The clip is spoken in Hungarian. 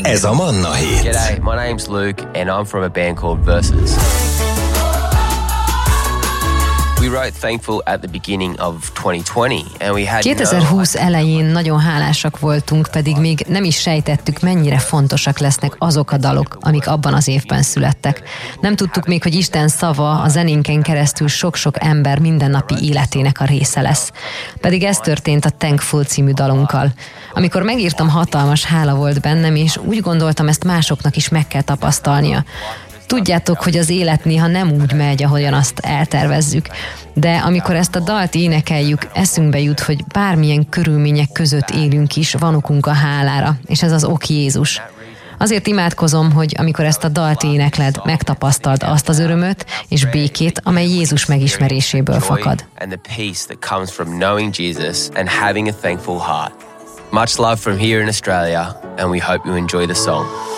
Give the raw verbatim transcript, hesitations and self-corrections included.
Ez a Manna Hét. G'day, my name's Luke and I'm from a band called Versus. We wrote Thankful at the beginning of twenty twenty, and we had kétezer-húsz elején nagyon hálásak voltunk, pedig még nem is sejtettük, mennyire fontosak lesznek azok a dalok, amik abban az évben születtek. Nem tudtuk még, hogy Isten szava a zenénken keresztül sok-sok ember mindennapi életének a része lesz. Pedig ez történt a Thankful című dalunkkal. Amikor megírtam, hatalmas hála volt bennem, és úgy gondoltam, ezt másoknak is meg kell tapasztalnia. Tudjátok, hogy az élet néha nem úgy megy, ahogyan azt eltervezzük, de amikor ezt a dalt énekeljük, eszünkbe jut, hogy bármilyen körülmények között élünk is, van okunk a hálára, és ez az ok Jézus. Azért imádkozom, hogy amikor ezt a dalt énekled, megtapasztald azt az örömöt és békét, amely Jézus megismeréséből fakad. Much love from here in Australia, and we hope you enjoy the song.